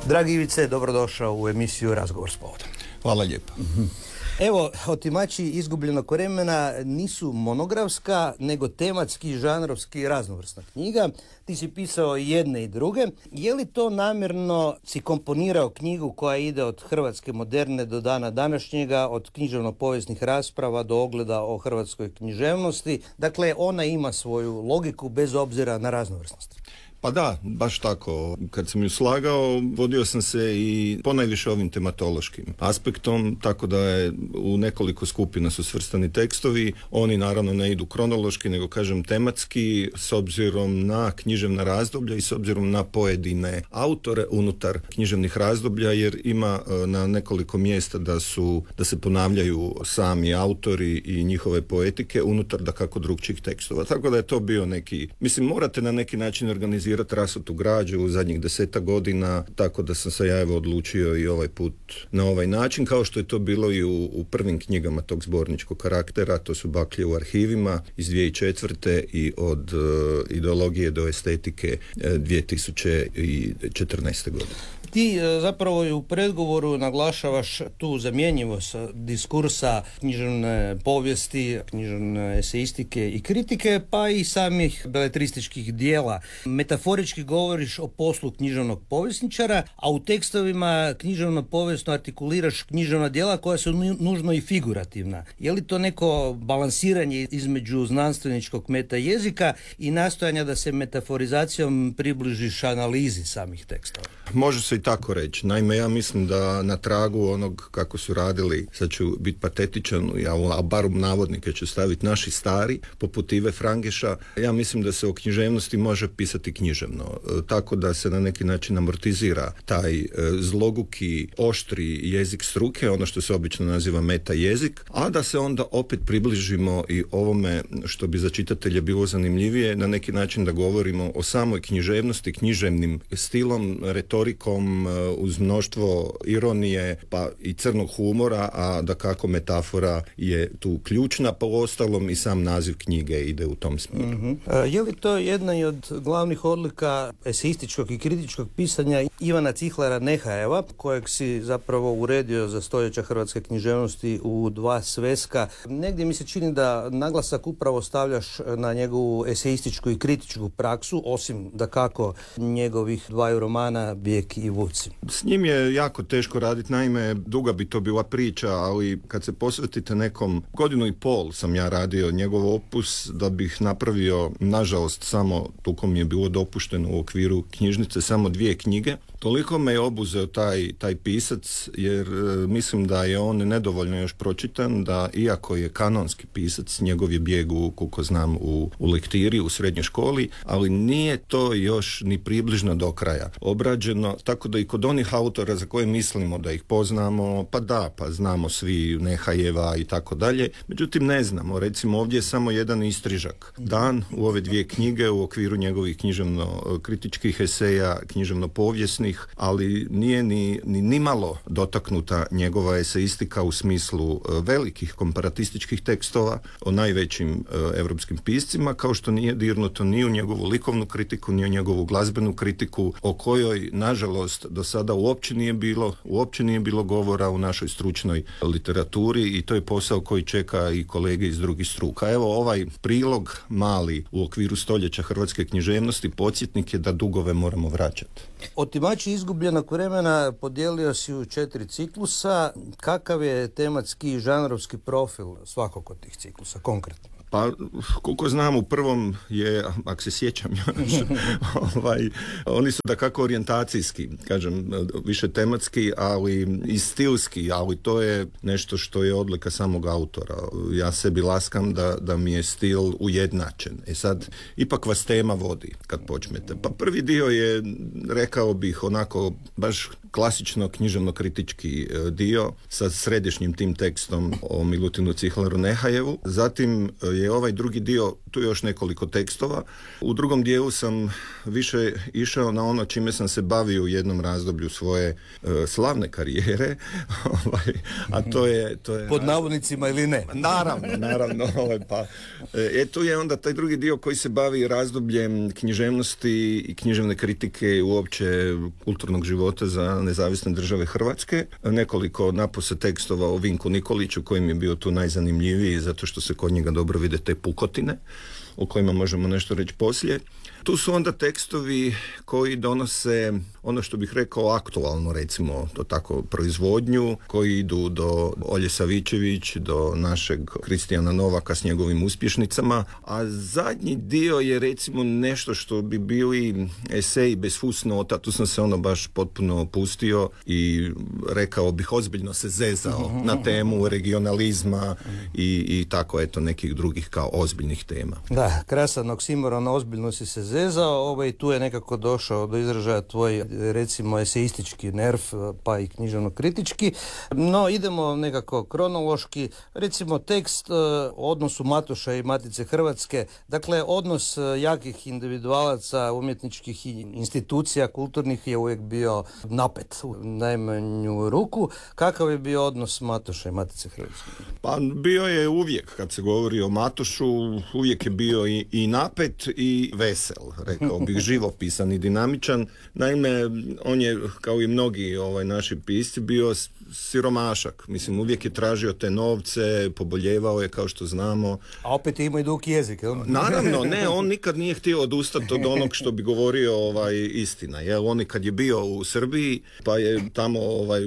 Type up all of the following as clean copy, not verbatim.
Dragi Ivice, dobrodošao u emisiju Razgovor s povodom. Hvala lijepo. Evo, Otimači izgubljenog vremena nisu monografska, nego tematski, žanrovski raznovrsna knjiga. Ti si pisao i jedne i druge. Je li to namjerno si komponirao knjigu koja ide od hrvatske moderne do dana današnjega, od književno-povijesnih rasprava do ogleda o hrvatskoj književnosti? Dakle, ona ima svoju logiku bez obzira na raznovrsnost. Pa da, baš tako. Kad sam ju slagao, vodio sam se i ponajviše ovim tematološkim aspektom, tako da je u nekoliko skupina su svrstani tekstovi. Oni naravno ne idu kronološki, nego kažem tematski, s obzirom na književna razdoblja i s obzirom na pojedine autore unutar književnih razdoblja, jer ima na nekoliko mjesta da se ponavljaju sami autori i njihove poetike unutar dakako drugčijih tekstova. Tako da je to bio neki, mislim, morate na neki način organizirati rasutu građu u zadnjih 10 godina, tako da sam se ja odlučio i ovaj put na ovaj način, kao što je to bilo i u prvim knjigama tog zborničkog karaktera. To su Baklje u arhivima iz 2004. i od ideologije do estetike 2014. godine. Ti zapravo u predgovoru naglašavaš tu zamjenjivost diskursa književne povijesti, književne eseistike i kritike, pa i samih beletrističkih dijela. Metaforički govoriš o poslu književnog povjesničara, a u tekstovima književno-povijesno artikuliraš književna djela koja su nužno i figurativna. Je li to neko balansiranje između znanstveničkog meta jezika i nastojanja da se metaforizacijom približiš analizi samih tekstova? Može se i tako reći. Naime, ja mislim da na tragu onog kako su radili, sad ću biti patetičan, a bar navodnike ću staviti naši stari, poput Ive Frangeša, ja mislim da se o književnosti može pisati književno, tako da se na neki način amortizira taj zloguki, oštri jezik struke, ono što se obično naziva meta jezik, a da se onda opet približimo i ovome što bi za čitatelje bilo zanimljivije, na neki način da govorimo o samoj književnosti, književnim stilom, retorikom, uz mnoštvo ironije pa i crnog humora, a dakako metafora je tu ključna, pa uostalom i sam naziv knjige ide u tom smjeru. Mm-hmm. Je li to jedna i od glavnih odlika eseističkog i kritičkog pisanja Ivana Cihlara Nehajeva, kojeg si zapravo uredio za stoljeća hrvatske književnosti u 2 sveska? Negdje mi se čini da naglasak upravo stavljaš na njegovu eseističku i kritičku praksu, osim dakako njegovih 2 romana Bijek i Vuci. S njim je jako teško raditi, naime duga bi to bila priča, ali kad se posvetite nekom, 1.5 godina sam ja radio njegov opus da bih napravio, nažalost samo toliko mi je bilo dopušteno u okviru knjižnice, samo 2 knjige. Toliko me je obuzeo taj pisac, jer mislim da je on nedovoljno još pročitan, da iako je kanonski pisac, njegov je bijeg koliko znam u lektiri, u srednjoj školi, ali nije to još ni približno do kraja obrađeno, tako da i kod onih autora za koje mislimo da ih poznamo, pa znamo svi Nehajeva i tako dalje, međutim ne znamo, recimo ovdje je samo jedan istrižak dan u ove 2 knjige u okviru njegovih književno-kritičkih eseja, književno-povijesnih, ali nije ni malo dotaknuta njegova eseistika u smislu velikih komparatističkih tekstova o najvećim europskim piscima, kao što nije dirnuto ni u njegovu likovnu kritiku, ni u njegovu glazbenu kritiku, o kojoj nažalost do sada uopće nije bilo govora u našoj stručnoj literaturi, i to je posao koji čeka i kolege iz drugih struka. Evo, ovaj prilog mali u okviru stoljeća hrvatske književnosti podsjetnik je da dugove moramo vraćati. Otimači izgubljenog vremena podijelio si u 4 ciklusa. Kakav je tematski i žanrovski profil svakog od tih ciklusa konkretno? Pa, koliko znam, u prvom je, ako se sjećam još, oni su dakako orijentacijski, kažem, više tematski, ali i stilski, ali to je nešto što je odlika samog autora. Ja sebi laskam da mi je stil ujednačen. Sad, ipak vas tema vodi kad počnete. Pa prvi dio je, rekao bih, onako, baš klasično književno-kritički dio sa središnjim tim tekstom o Milutinu Cihlaru Nehajevu. Zatim je ovaj drugi dio, tu još nekoliko tekstova. U drugom dijelu sam više išao na ono čime sam se bavio u jednom razdoblju svoje slavne karijere, a to je pod navodnicima ili ne? Naravno. Tu je onda taj drugi dio koji se bavi razdobljem književnosti i književne kritike i uopće kulturnog života za nezavisne države Hrvatske. Nekoliko napose tekstova o Vinku Nikoliću, koji mi je bio tu najzanimljiviji zato što se kod njega dobro vide te pukotine o kojima možemo nešto reći poslije. Tu su onda tekstovi koji donose ono što bih rekao aktualno, recimo to tako, proizvodnju, koji idu do Olje Savičević, do našeg Kristijana Novaka s njegovim uspješnicama, a zadnji dio je recimo nešto što bi bili eseji bez fusnota. Tu sam se baš potpuno opustio i rekao bih ozbiljno se zezao na temu regionalizma i tako nekih drugih kao ozbiljnih tema. Da, krasan oksimoron, ozbiljno si se zezao, tu je nekako došao do izražaja tvoj, recimo, eseistički nerv, pa i književno-kritički. No, idemo nekako kronološki. Recimo, tekst o odnosu Matoša i Matice Hrvatske, dakle, odnos jakih individualaca, umjetničkih institucija, kulturnih je uvijek bio napet u najmanju ruku. Kakav je bio odnos Matoša i Matice Hrvatske? Pa, bio je uvijek, kad se govori o Matošu, uvijek je bio i napet i vesel, rekao bih, živopisan i dinamičan. Naime, on je, kao i mnogi naši pisci, bio siromašak. Mislim, uvijek je tražio te novce, poboljevao je, kao što znamo. A opet ima i dug jezik, jel? Naravno, ne, on nikad nije htio odustati od onog što bi govorio istina. Jel? On kad je bio u Srbiji, pa je tamo,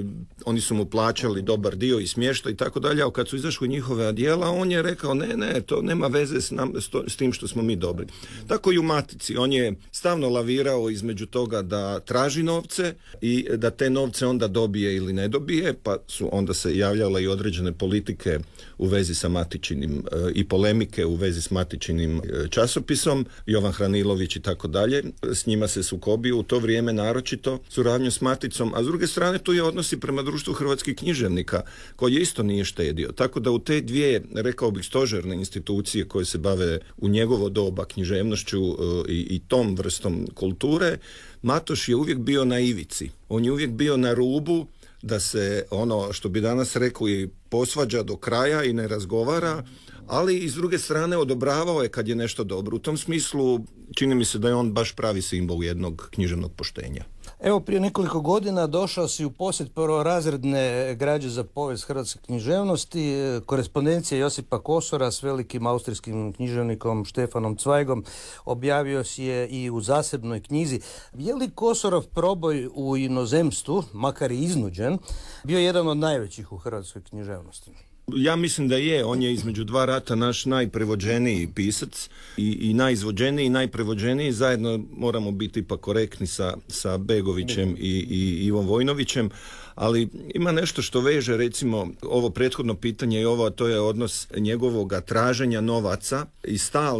oni su mu plaćali dobar dio i smještaj i tako dalje, a kad su izašli njihove djela, on je rekao, ne, to nema veze s tim što smo mi dobri. Tako i u Matici. On je stalno lavirao između toga da traži novce i da te novce onda dobije ili ne dobije, pa su onda se javljale i određene politike u vezi sa Matičinim i polemike u vezi s Matičinim časopisom, Jovan Hranilović i tako dalje. S njima se sukobio u to vrijeme naročito suradnju s Maticom, a s druge strane tu je odnosi prema društvu hrvatskih književnika, koji isto nije štedio. Tako da u te dvije, rekao bih, stožerne institucije koje se bave u njegovo doba književnošću i tom vrstom kulture, Matoš je uvijek bio na ivici. On je uvijek bio na rubu da se, što bi danas rekli, posvađa do kraja i ne razgovara, ali i s druge strane odobravao je kad je nešto dobro. U tom smislu čini mi se da je on baš pravi simbol jednog književnog poštenja. Evo, prije nekoliko godina došao si u posjet prvorazredne građe za povijest hrvatske književnosti, korespondencija Josipa Kosora s velikim austrijskim književnikom Štefanom Zweigom, objavio si je i u zasebnoj knjizi. Je li Kosorov proboj u inozemstvu, makar i iznuđen, bio jedan od najvećih u hrvatskoj književnosti? Ja mislim da je. On je između dva rata naš najprevođeniji pisac i najizvođeniji i najprevođeniji. Zajedno moramo biti ipak korektni sa Begovićem i Ivom Vojnovićem, ali ima nešto što veže, recimo, ovo prethodno pitanje i ovo, to je odnos njegovoga traženja novaca i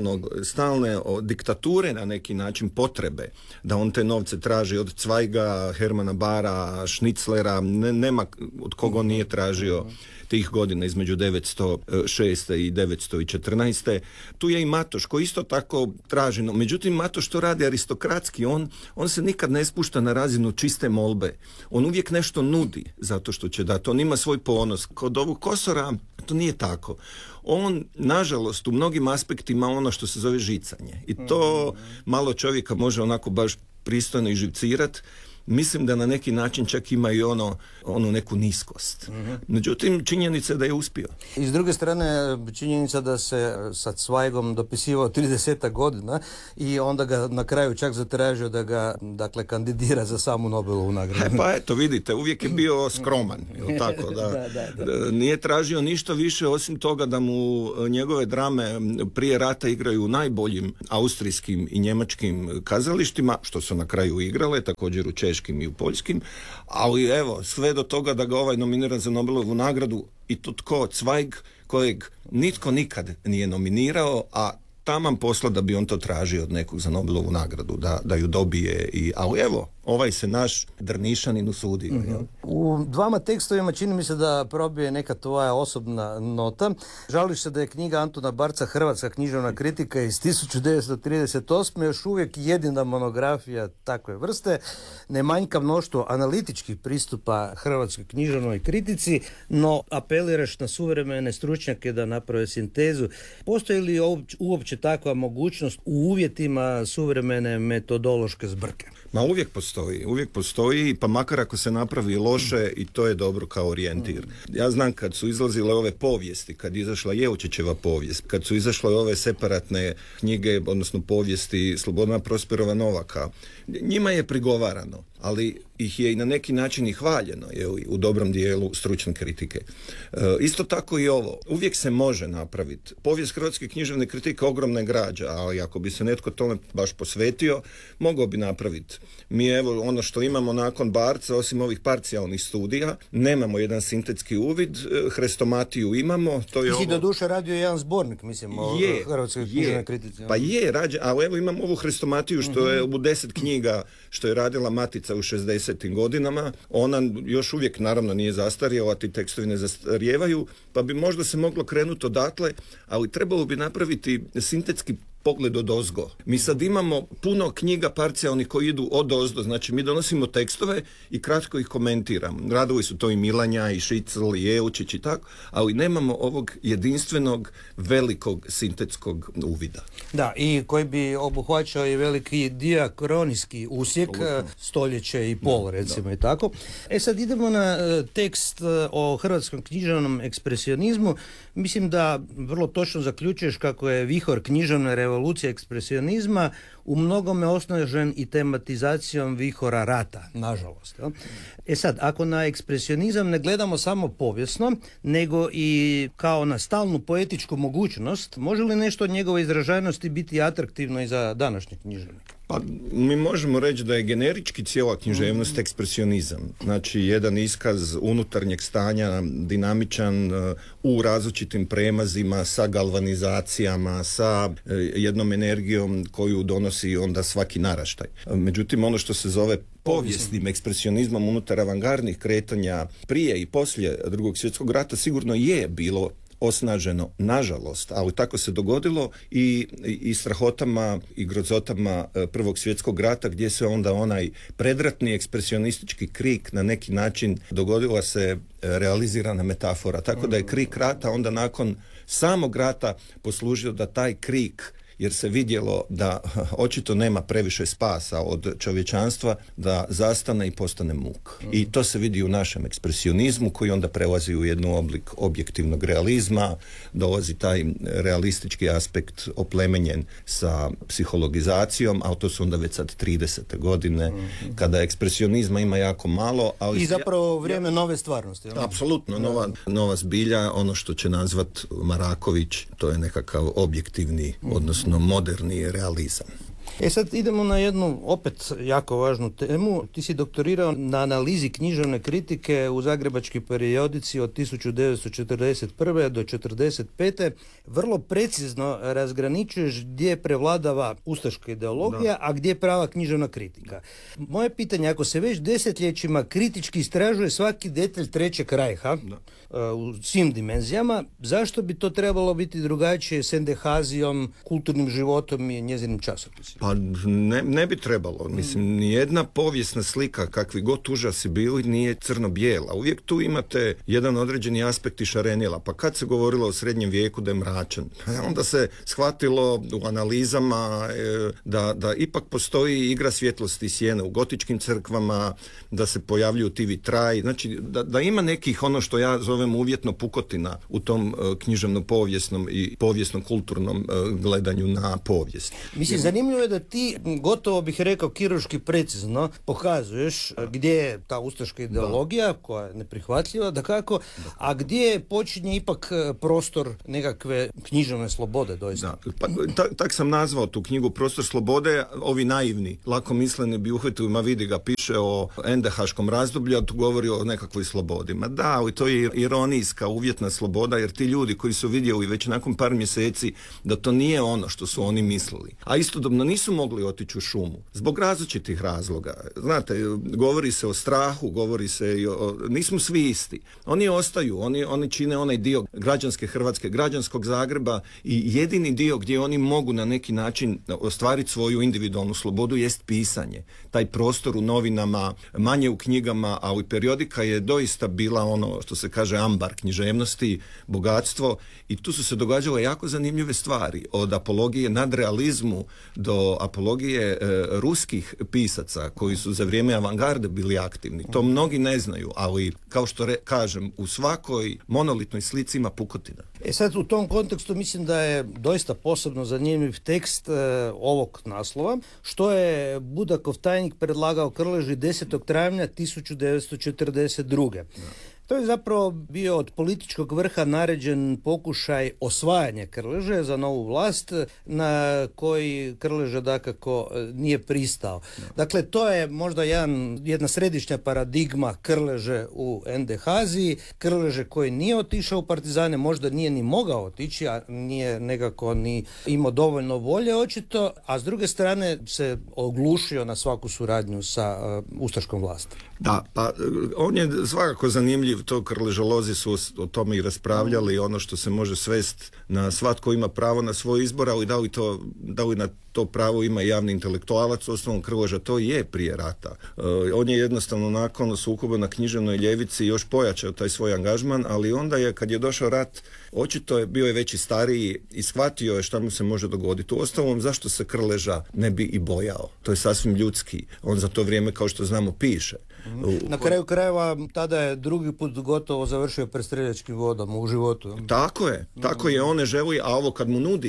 stalne diktature na neki način, potrebe da on te novce traži od Zweiga, Hermana Bara, Schnitzlera, nema od koga on nije tražio tih godina između 906. i 914. Tu je i Matoš koji isto tako traži. Međutim, Matoš to radi aristokratski. On se nikad ne spušta na razinu čiste molbe. On uvijek nešto nudi zato što će dati. On ima svoj ponos. Kod ovog Kosora to nije tako. On, nažalost, u mnogim aspektima ono što se zove žicanje. I to malo čovjeka može onako baš pristojno iživcirat. Mislim da na neki način čak ima i onu neku niskost. Međutim, činjenica je da je uspio. I s druge strane, činjenica da se sa Zweigom dopisivao 30 godina i onda ga na kraju čak zatražio da ga, dakle, kandidira za samu Nobelovu nagradu. Pa eto, vidite, uvijek je bio skroman. Tako, da. Nije tražio ništa više osim toga da mu njegove drame prije rata igraju u najboljim austrijskim i njemačkim kazalištima, što su na kraju igrale, također u češkim i u poljskim, ali evo, sve do toga da ga nominira za Nobelovu nagradu, i to tko? Zweig, kojeg nitko nikad nije nominirao, a taman posla da bi on to tražio od nekog za Nobelovu nagradu, da ju dobije. Ali evo, ovaj se naš Drnišanin usudio. U dvama tekstovima čini mi se da probije neka tvoja osobna nota. Žališ se da je knjiga Antuna Barca Hrvatska književna kritika iz 1938. još uvijek jedina monografija takve vrste. Ne manjka mnoštvo analitičkih pristupa hrvatskoj književnoj kritici, no apeliraš na suvremene stručnjake da naprave sintezu. Postoji li uopće takva mogućnost u uvjetima suvremene metodološke zbrke? Ma uvijek postoji, pa makar ako se napravi loše i to je dobro kao orijentir. Ja znam kad su izlazile ove povijesti, kad je izašla Jeučićeva povijest, kad su izašle ove separatne knjige, odnosno povijesti Slobodana Prosperova Novaka, njima je prigovarano, ali ih je i na neki način i hvaljeno u dobrom dijelu stručne kritike. Isto tako i ovo. Uvijek se može napraviti. Povijest hrvatske književne kritike ogromna je građa, ali ako bi se netko tome baš posvetio, mogao bi napraviti. Mi evo ono što imamo nakon Barca, osim ovih parcijalnih studija, nemamo jedan sintetski uvid, hrestomatiju imamo. To je Ti si do duše radio jedan zbornik, mislim, o hrvatskoj književnoj kritici. Pa je, ali evo imamo ovu hrestomatiju što je u 10 knjiga što je radila Matica u 60. godinama. Ona još uvijek naravno nije zastarjela, ti tekstovi ne zastarijevaju, pa bi možda se moglo krenuti odatle, ali trebalo bi napraviti sintetski pogled od ozgo. Mi sad imamo puno knjiga parcijalnih koji idu od ozdo, znači mi donosimo tekstove i kratko ih komentiramo. Radili su to i Milanja, i Šicl, i Jeučić i tako, ali nemamo ovog jedinstvenog, velikog sintetskog uvida. Da, i koji bi obuhvaćao i veliki diakronijski usjek, stoljeće i pol, recimo i tako. Sad idemo na tekst o hrvatskom književnom ekspresionizmu. Mislim da vrlo točno zaključuješ kako je vihor književne revolucije ekspresionizma u mnogome osnažen i tematizacijom vihora rata, nažalost. Sad, ako na ekspresionizam ne gledamo samo povijesno, nego i kao na stalnu poetičku mogućnost, može li nešto od njegove izražajnosti biti atraktivno i za današnje književnike? Pa mi možemo reći da je generički cijela književnost ekspresionizam. Znači jedan iskaz unutarnjeg stanja, dinamičan, u različitim premazima, sa galvanizacijama, sa jednom energijom koju donosi onda svaki naraštaj. Međutim, ono što se zove povijesnim ekspresionizmom unutar avangardnih kretanja prije i poslije Drugog svjetskog rata sigurno je bilo osnaženo, nažalost, ali tako se dogodilo i strahotama i grozotama Prvog svjetskog rata, gdje se onda onaj predratni ekspresionistički krik na neki način dogodila se realizirana metafora. Tako da je krik rata onda nakon samog rata poslužio da taj krik, jer se vidjelo da očito nema previše spasa od čovječanstva, da zastane i postane muk. I to se vidi u našem ekspresionizmu koji onda prelazi u jednu oblik objektivnog realizma, dolazi taj realistički aspekt oplemenjen sa psihologizacijom, ali to su onda već sad 30. godine, kada ekspresionizma ima jako malo. Ali i zapravo vrijeme nove stvarnosti. Apsolutno, nova zbilja, ono što će nazvat Maraković, to je nekakav objektivni, odnosno moderni realizam. Sad idemo na jednu opet jako važnu temu. Ti si doktorirao na analizi književne kritike u zagrebačkoj periodici od 1941. do 1945. Vrlo precizno razgraničuješ gdje prevladava ustaška ideologija, a gdje prava književna kritika. Moje pitanje, ako se već desetljećima kritički istražuje svaki detalj Trećeg rajha u svim dimenzijama, zašto bi to trebalo biti drugačije s Endehazijom, kulturnim životom i njezinim časopisima? Pa ne bi trebalo. Mislim, nijedna povijesna slika, kakvi god užasi bili, nije crno-bijela. Uvijek tu imate jedan određeni aspekt i šarenila. Pa kad se govorilo o srednjem vijeku da je mračan, onda se shvatilo u analizama da ipak postoji igra svjetlosti i sjene u gotičkim crkvama, da se pojavljuju ti vitraji. Znači, da ima nekih, ono što ja zovem uvjetno pukotina u tom književno-povijesnom i povijesno-kulturnom gledanju na povijest. Mislim, zanimljivo je da ti, gotovo bih rekao kirurški precizno, pokazuješ gdje je ta ustaška ideologija, koja je neprihvatljiva, a gdje počinje ipak prostor nekakve književne slobode, doista. Pa, tak sam nazvao tu knjigu Prostor slobode. Ovi naivni, lakomisleni bi uhvatili, ma vidi ga, piše o endehaškom razdoblju, a tu govori o nekakvoj slobodi. Ma da, ali to je ironijska, uvjetna sloboda, jer ti ljudi koji su vidjeli već nakon par mjeseci da to nije ono što su oni mislili, a istodobno nisu nisu mogli otići u šumu zbog različitih razloga. Znate, govori se o strahu, govori se i nismo svi isti. Oni ostaju, oni čine onaj dio građanske Hrvatske, građanskog Zagreba i jedini dio gdje oni mogu na neki način ostvariti svoju individualnu slobodu jest pisanje. Taj prostor u novinama, manje u knjigama, a u periodika je doista bila ono što se kaže ambar književnosti, bogatstvo, i tu su se događale jako zanimljive stvari, od apologije nadrealizmu do apologije ruskih pisaca koji su za vrijeme avangarde bili aktivni. To mnogi ne znaju, ali kao što kažem, u svakoj monolitnoj slici ima pukotina. Sad u tom kontekstu mislim da je doista posebno zanimljiv tekst ovog naslova, što je Budakov tajnik predlagao Krleži 10. travnja 1942. To je zapravo bio od političkog vrha naređen pokušaj osvajanja Krleže za novu vlast, na koji Krleža dakako nije pristao. Dakle, to je možda jedna središnja paradigma Krleže u NDH-aziji. Krleže koji nije otišao u partizane, možda nije ni mogao otići, a nije nekako ni imao dovoljno volje očito, a s druge strane se oglušio na svaku suradnju sa ustaškom vlasti. Da, pa on je svakako zanimljiv, to krležolozi su o tome i raspravljali, ono što se može svest na svatko ima pravo na svoj izbor, ali da li na to pravo ima javni intelektualac, osnovom Krleža to je prije rata. On je jednostavno nakon sukoba na književnoj ljevici još pojačao taj svoj angažman, ali onda je, kad je došao rat, očito je bio već i stariji i shvatio je šta mu se može dogoditi. Uostalom, zašto se Krleža ne bi i bojao? To je sasvim ljudski. On za to vrijeme, kao što znamo, piše. Na kraju krajeva tada je drugi put gotovo završio pred streljačkim vodama u životu. Tako je, on ne želi, a ovo kad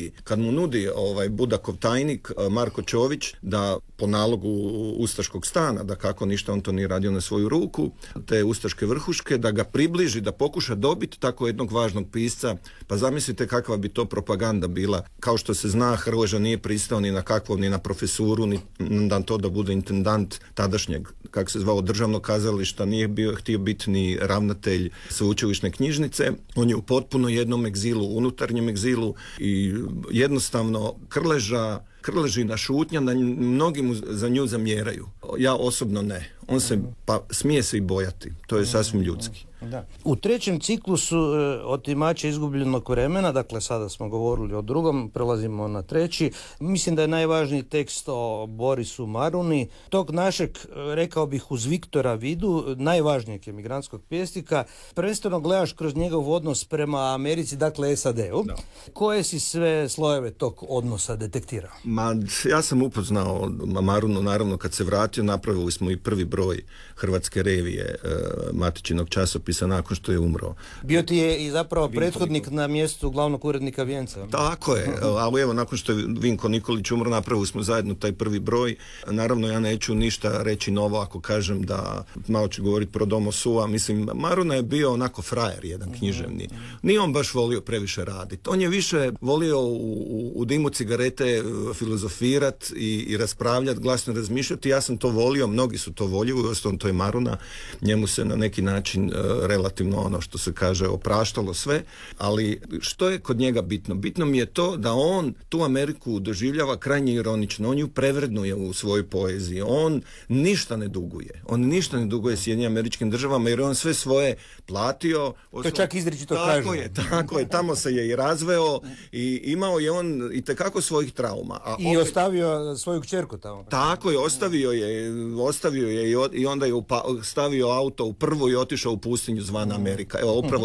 mu nudi Budakov tajnik Marko Čović da po nalogu ustaškog stana, da kako ništa on to nije radio na svoju ruku, te ustaške vrhuške, da ga približi, da pokuša dobiti tako jednog važnog pisca, pa zamislite kakva bi to propaganda bila. Kao što se zna, Krleža nije pristao ni na kakvu, ni na profesuru, ni na to da bude intendant tadašnjeg, kako se zvao, državnog kazališta, nije htio biti ni ravnatelj sveučilišne knjižnice. On je u potpuno jednom egzilu, unutarnjem egzilu, i jednostavno Krležina šutnja, mnogi mu za nju zamjeraju. Ja osobno ne. On se, pa smije se i bojati. To je sasvim ljudski. Da. U trećem ciklusu Otimača izgubljenog vremena, dakle sada smo govorili o drugom, prelazimo na treći. Mislim da je najvažniji tekst o Borisu Maruni, tog našeg, rekao bih, uz Viktora Vidu, najvažnijeg emigrantskog pjesnika. Prvenstveno gledaš kroz njegov odnos prema Americi, dakle SAD-u. No. Koje si sve slojeve tog odnosa detektirao? Ja sam upoznao Marunu, naravno, kad se vratio, napravili smo i prvi broj Hrvatske revije, matičinog časopisa, nakon što je umro. Bio ti je i zapravo prethodnik na mjestu glavnog urednika Vjenca. Tako je, ali evo, nakon što je Vinko Nikolić umro, napravili smo zajedno taj prvi broj. Naravno, ja neću ništa reći novo ako kažem da, malo ću govoriti pro domo sua, mislim, Maruna je bio onako frajer jedan književni. Nije on baš volio previše raditi. On je više volio u dimu cigarete filozofirati i raspravljati, glasno razmišljati. Ja sam to volio, mnogi su to voljeli, uostalom to je Maruna. Njemu se na neki način relativno, ono što se kaže, opraštalo sve, ali što je kod njega bitno? Bitno mi je to da on tu Ameriku doživljava krajnje ironično, on ju prevrednuje u svojoj poeziji, on ništa ne duguje Sjedinjenim Američkim Državama, jer on sve svoje platio. To čak izričito kaže. Tako je, tamo se je i razveo i imao je on itekako svojih trauma. I ostavio svoju kćerku tamo. Tako je, ostavio je i onda je stavio auto u prvu i otišao u pustinju zvana Amerika. Evo, upravo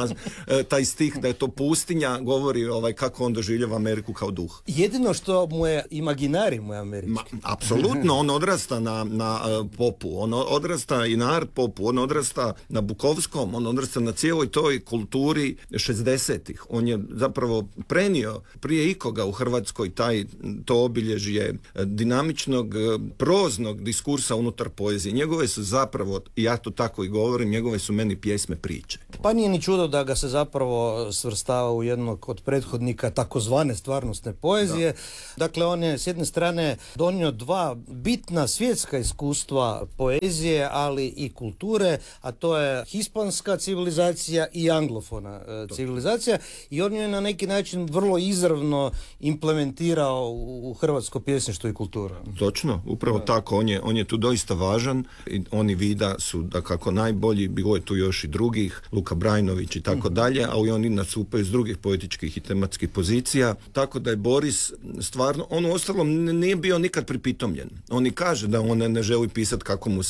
taj stih da je to pustinja govori kako on doživljava Ameriku kao duh. Jedino što mu je imaginari mu je američki. Apsolutno, on odrasta na popu, on odrasta i na art popu, on odrasta na Bukovskom, on odrasta na cijeloj toj kulturi 60-ih. On je zapravo prenio prije ikoga u Hrvatskoj to obilježje dinamičnog, proznog diskursa unutar poezije. Njegove su zapravo, ja to tako i govorim, njegove su meni pjesme priče. Pa nije ni čudo da ga se zapravo svrstava u jednog od prethodnika takozvane stvarnostne poezije. Da. Dakle, on je s jedne strane donio dva bitna svjetska iskustva poezije, ali i kulture, a to je hispanska civilizacija i anglofona civilizacija, i on je na neki način vrlo izravno implementirao u hrvatsko pjesništvo i kulturu. Točno, upravo tako, on je tu doista važan, i oni vida su da kako najbolji, bilo je tu još i drugih, Luka Brajnović i tako dalje, ali oni nastupaju s drugih poetičkih i tematskih pozicija, tako da je Boris stvarno, on uostalom nije bio nikad pripitomljen. On i kaže da on ne želi pisati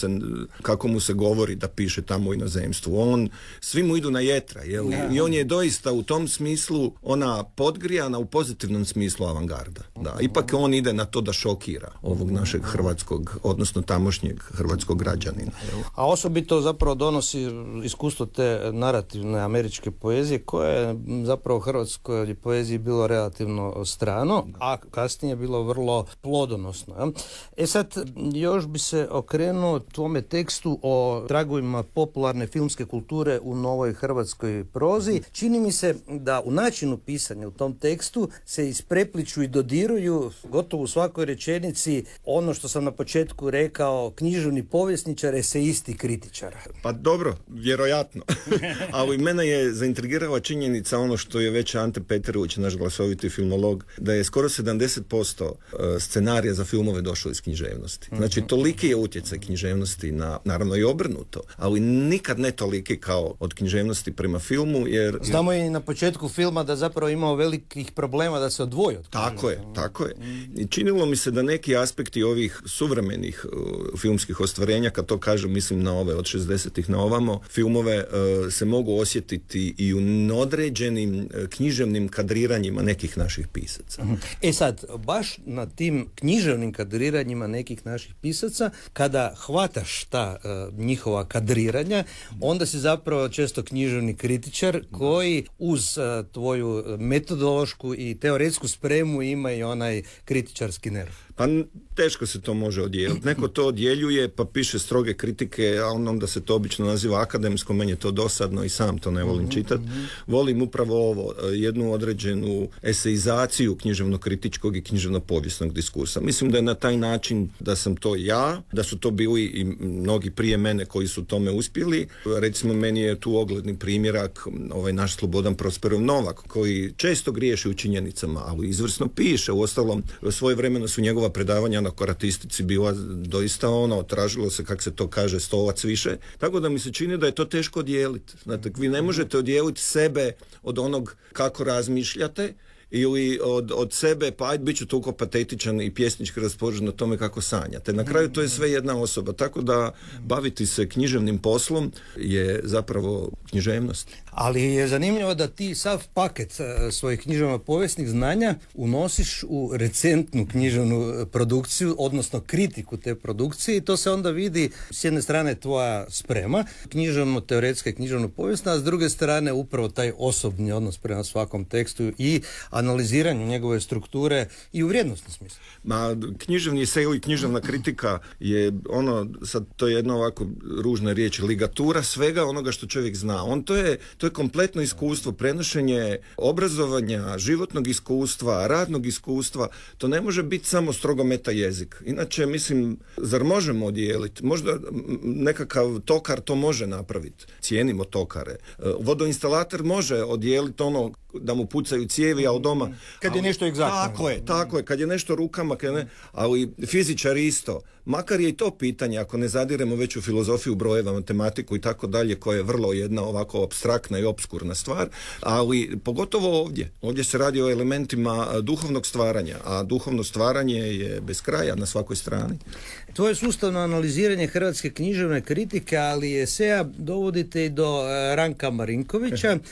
kako mu se govori da piše tamo u inozemstvu. Svi mu idu na jetra, i on je doista u tom smislu ona podgrijana u pozitivnom smislu avangarda. Da, ipak on ide na to da šokira ovog našeg hrvatskog, odnosno tamošnjeg hrvatskog građanina. A osobito zapravo donosi iskustvo te narativne američke poezije, koje je zapravo hrvatskoj poeziji bilo relativno strano, a kasnije bilo vrlo plodonosno. Sad, još bi se okrenuo tvome tekstu o tragovima popularne filmske kulture u novoj hrvatskoj prozi. Čini mi se da u načinu pisanja u tom tekstu se isprepliču i dodiruju gotovo u svakoj rečenici ono što sam na početku rekao, književni povjesničar, eseisti, kritičar. Pa dobro, vjerojatno. Ali mene je zaintrigirala činjenica, ono što je već Ante Peterović, naš glasoviti filmolog, da je skoro 70% scenarija za filmove došlo iz književnosti. Znači, toliki je utjecaj književnosti naravno i obrnuto, ali nikad ne toliki kao od književnosti prema filmu, jer... Znamo i na početku filma da zapravo imao velikih problema da se odvoji od književnosti. Tako je. I činilo mi se da neki aspekti ovih suvremenih filmskih ostvarenja, kad to kažem, mislim na ove od 60-ih na ovamo, filmove se mogu osjetiti i u određenim književnim kadriranjima nekih naših pisaca. Sad, baš na tim književnim kadriranjima nekih naših pisaca, kada hvataš ta njihova kadriranja, onda si zapravo često književni kritičar koji uz tvoju metodološku i teoretsku spremu ima i onaj kritičarski nerv. Pa teško se to može odijeliti. Neko to odjeljuje pa piše stroge kritike, a onda se to obično naziva akademsko, meni je to dosadno i sam to ne volim čitati. Volim upravo ovo, jednu određenu eseizaciju književno-kritičkog i književno-povijesnog diskursa. Mislim da je na taj način da sam to ja, da su to bili i mnogi prije mene koji su tome uspjeli. Recimo, meni je tu ogledni primjerak ovaj naš Slobodan Prosperov Novak, koji često griješi u činjenicama, ali izvrsno piše. Uostalom, svoje vremeno su njegova predavanja na koratistici bila doista tražilo se, kako se to kaže, stolac više. Tako da mi se čini da je to teško odijeliti. Znate, vi ne možete odijeliti sebe od onog kako razmišljate, ili od sebe, pa ajde, bit ću toliko patetičan i pjesnički raspoložen na tome kako sanjate. Na kraju to je sve jedna osoba, tako da baviti se književnim poslom je zapravo književnost. Ali je zanimljivo da ti sav paket svojih književno-povijesnih znanja unosiš u recentnu književnu produkciju, odnosno kritiku te produkcije, i to se onda vidi s jedne strane tvoja sprema, književno-teoretska i književno-povijesna, a s druge strane upravo taj osobni odnos prema svakom tekstu i analiziranju njegove strukture i u vrijednostnom smislu. Književni esej i književna kritika je sad to je jedna ovako ružna riječ, ligatura svega onoga što čovjek zna. To je kompletno iskustvo, prenošenje obrazovanja, životnog iskustva, radnog iskustva. To ne može biti samo strogo meta jezik. Inače, mislim, zar možemo odijeliti? Možda nekakav tokar to može napraviti. Cijenimo tokare. Vodoinstalater može odijeliti da mu pucaju cijevi, a od doma... Kad je nešto egzaktno. Tako je. Kad je nešto rukama, ali fizičar isto. Makar je i to pitanje, ako ne zadiremo već u filozofiju brojeva, matematiku i tako dalje, koja je vrlo jedna ovako apstraktna i opskurna stvar, ali pogotovo ovdje. Ovdje se radi o elementima duhovnog stvaranja, a duhovno stvaranje je bez kraja na svakoj strani. Tvoje sustavno analiziranje hrvatske književne kritike, ali eseja, dovodite i do Ranka Marinkovića.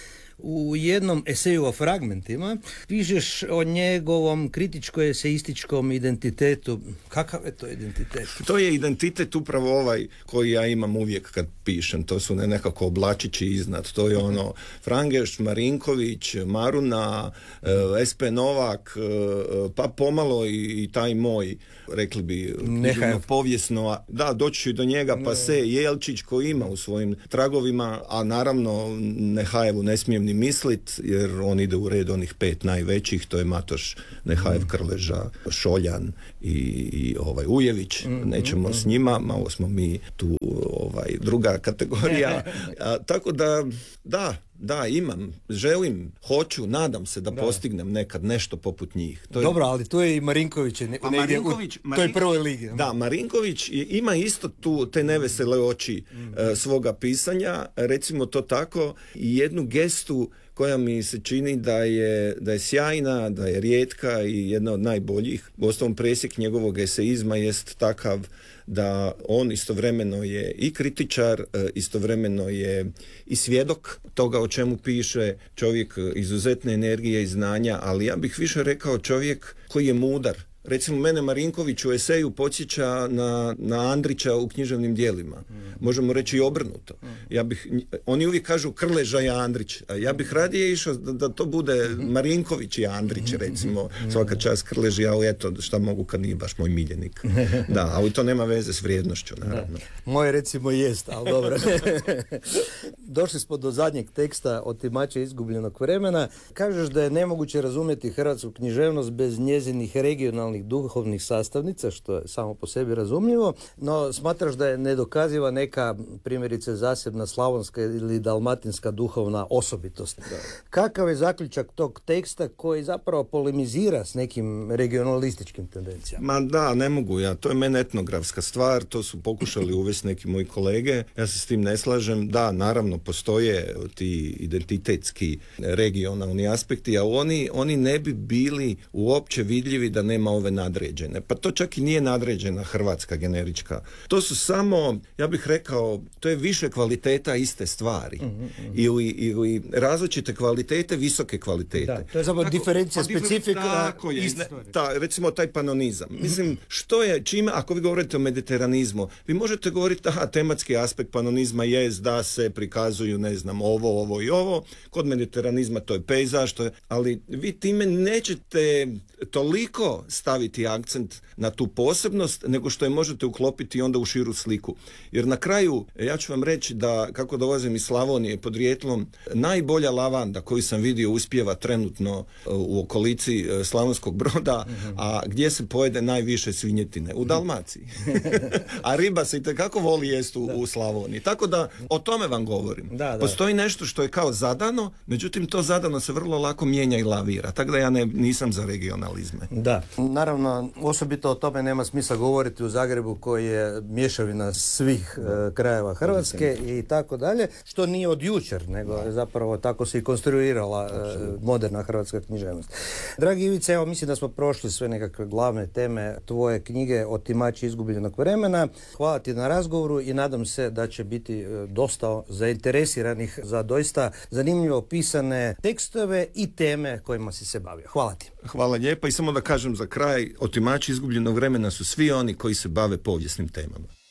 u jednom eseju o fragmentima pišeš o njegovom kritičko-eseističkom identitetu. Kakav je to identitet? To je identitet upravo ovaj koji ja imam uvijek kad pišem. To su nekako oblačići iznad. To je ono Frangeš, Marinković, Maruna, SP Novak, pa pomalo i taj moj, rekli bi, povijesno, da, doći ću i do njega, pa se Jelčić koji ima u svojim tragovima, a naravno Nehajevu ne smijem ni mislit, jer on ide u red onih 5 najvećih, to je Matoš, Nehajev, Krleža, Šoljan i Ujević, nećemo s njima, malo smo mi tu druga kategorija, tako da, imam, želim, hoću, nadam se da postignem nekad nešto poput njih. Dobro, ali tu je i Marinković u toj prvoj ligi. Da, Marinković ima isto tu te nevesele oči svoga pisanja, recimo to tako, i jednu gestu koja mi se čini da je sjajna, da je rijetka i jedna od najboljih. Uostalom, presjek njegovog eseizma jest takav da on istovremeno je i kritičar, istovremeno je i svjedok toga o čemu piše, čovjek izuzetne energije i znanja, ali ja bih više rekao čovjek koji je mudar. Recimo, mene Marinković u eseju podsjeća na Andrića u književnim djelima. Možemo reći i obrnuto. Oni uvijek kažu Krleža i Andrić. A ja bih radije išao da to bude Marinković i Andrić, recimo. Svaka čast Krleži, ali eto, šta mogu kad nije baš moj miljenik. Da, ali to nema veze s vrijednošću, naravno. Moje recimo jest, ali dobro. Došli smo do zadnjeg teksta Otimača izgubljenog vremena. Kažeš da je nemoguće razumjeti hrvatsku književnost bez njezinih regionalnih duhovnih sastavnica, što je samo po sebi razumljivo, no smatraš da je nedokaziva neka, primjerice, zasebna slavonska ili dalmatinska duhovna osobitost. Da. Kakav je zaključak tog teksta koji zapravo polemizira s nekim regionalističkim tendencijama? Ma da, ne mogu ja. To je meni etnografska stvar, to su pokušali uvesti neki moji kolege. Ja se s tim ne slažem. Da, naravno, postoje ti identitetski regionalni aspekti, a oni ne bi bili uopće vidljivi da nema ove nadređene. Pa to čak i nije nadređena hrvatska generička. To su samo, ja bih rekao, to je više kvaliteta iste stvari. Ili različite kvalitete, visoke kvalitete. Da, to je zapravo diferencija, specifika. Tako je. Recimo taj panonizam. Mislim, što je, čime, ako vi govorite o mediteranizmu, vi možete govoriti, tematski aspekt panonizma je da se prikazuju, ne znam, ovo i ovo. Kod mediteranizma to je pejzaž, ali vi time nećete toliko staviti akcent na tu posebnost, nego što je možete uklopiti onda u širu sliku. Jer na kraju, ja ću vam reći da, kako dolazim iz Slavonije podrijetlom, najbolja lavanda koju sam vidio uspijeva trenutno u okolici Slavonskog Broda, a gdje se pojede najviše svinjetine? U Dalmaciji. A riba se itekako voli jest u Slavoniji. Tako da, o tome vam govorim. Da. Postoji nešto što je kao zadano, međutim to zadano se vrlo lako mijenja i lavira. Tako da ja nisam za regionalizme. Da. Naravno, osobito o tome nema smisla govoriti u Zagrebu koji je mješavina svih krajeva Hrvatske i tako dalje, što nije od jučer, nego je zapravo tako se i konstruirala moderna hrvatska književnost. Dragi Ivice, evo mislim da smo prošli sve nekakve glavne teme tvoje knjige Otimači izgubljenog vremena. Hvala ti na razgovoru i nadam se da će biti dosta zainteresiranih za doista zanimljivo pisane tekstove i teme kojima si se bavio. Hvala ti. Hvala lijepa i samo da kažem za kraj, Otimači izgubljenog vremena su svi oni koji se bave povijesnim temama.